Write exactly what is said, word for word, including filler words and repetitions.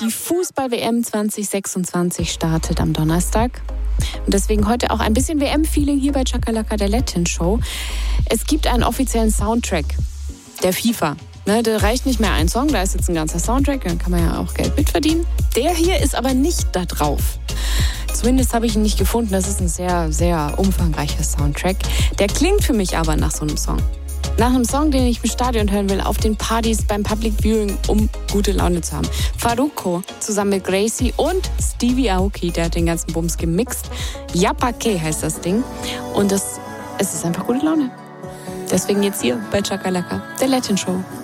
Die Fußball-W M zwanzig sechsundzwanzig startet am Donnerstag. Und deswegen heute auch ein bisschen W M-Feeling hier bei Chakalaka, der Latin Show. Es gibt einen offiziellen Soundtrack der FIFA. Ne, da reicht nicht mehr ein Song, da ist jetzt ein ganzer Soundtrack, dann kann man ja auch Geld mitverdienen. Der hier ist aber nicht da drauf. Zumindest habe ich ihn nicht gefunden. Das ist ein sehr, sehr umfangreicher Soundtrack. Der klingt für mich aber nach so einem Song. Nach einem Song, den ich im Stadion hören will, auf den Partys, beim Public Viewing, um gute Laune zu haben. Farruko zusammen mit Gracie und Stevie Aoki, der hat den ganzen Bums gemixt. Yapake heißt das Ding. Und das, es ist einfach gute Laune. Deswegen jetzt hier bei Chakalaka, der Latin Show.